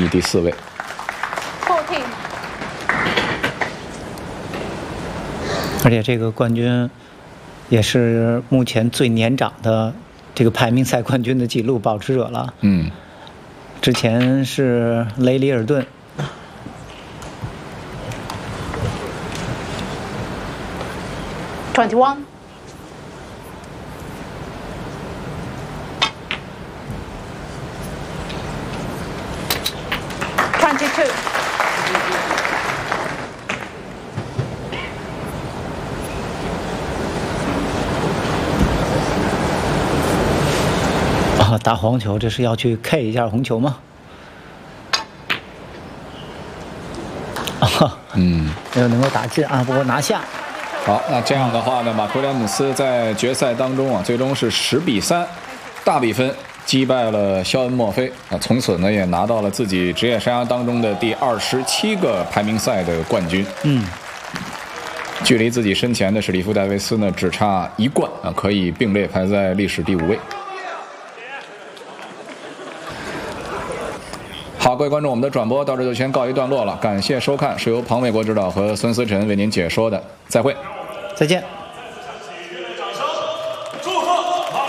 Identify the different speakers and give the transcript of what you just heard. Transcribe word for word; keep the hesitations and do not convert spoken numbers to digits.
Speaker 1: 以第四位。
Speaker 2: fourteen。
Speaker 3: 而且这个冠军也是目前最年长的这个排名赛冠军的纪录保持者了。
Speaker 1: 嗯，
Speaker 3: 之前是雷里尔顿。
Speaker 2: twenty-one。twenty-two。
Speaker 3: 啊，打黄球，这是要去 K 一下红球吗？啊，
Speaker 1: 嗯，
Speaker 3: 没有能够打进啊，不过拿下。
Speaker 1: 好，那这样的话呢，马图里安姆斯在决赛当中啊，最终是十比三，大比分击败了肖恩·墨菲啊，从此呢也拿到了自己职业生涯当中的第二十七个排名赛的冠军。
Speaker 3: 嗯，
Speaker 1: 距离自己身前的史蒂夫·戴维斯呢只差一冠啊，可以并列排在历史第五位。好，各位观众，我们的转播到这就先告一段落了，感谢收看，是由庞伟国指导和孙思辰为您解说的，再会，
Speaker 3: 再见。